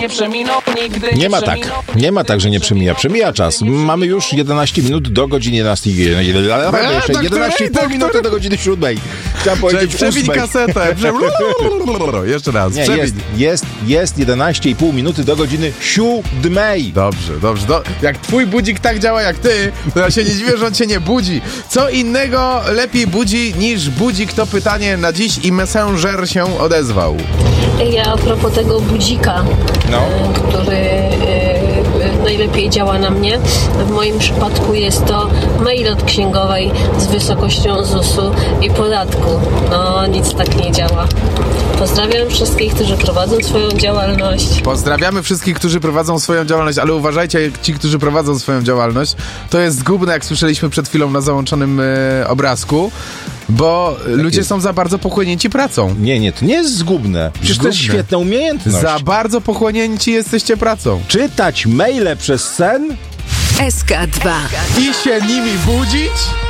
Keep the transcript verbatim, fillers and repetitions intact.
nie przeminął nigdy. Nie ma tak, nie ma tak, że nie przemija. Przemija czas. Mamy już jedenaście minut do godziny jedenastej. Jeszcze jedenaście i pół minuty do godziny siódmej. Chciałem powiedzieć Przebić ósmej. kasetę. Jeszcze raz. Nie, Przebić. jest, jest, jest jedenaście i pół minuty do godziny siódmej. Dobrze, dobrze. Do, jak twój budzik tak działa jak ty, to ja się nie dziwię, że on cię nie budzi. Co innego lepiej budzi niż budzik, to pytanie na dziś i Messenger się odezwał. Ja a propos tego budzika, No. e, który e, najlepiej działa na mnie. W moim przypadku jest to mail od księgowej z wysokością zusu i podatku. No, nic tak nie działa. Pozdrawiam wszystkich, którzy prowadzą swoją działalność. Pozdrawiamy wszystkich, którzy prowadzą swoją działalność, ale uważajcie, ci, którzy prowadzą swoją działalność, to jest zgubne, jak słyszeliśmy przed chwilą na załączonym e, obrazku, bo ludzie jest. są za bardzo pochłonięci pracą. Nie, nie, to nie jest zgubne. Przecież to jest Zgubne. świetna umiejętność. Za bardzo pochłonięci jesteście pracą. Czytać maile przez sen? S K dwa. I się nimi budzić?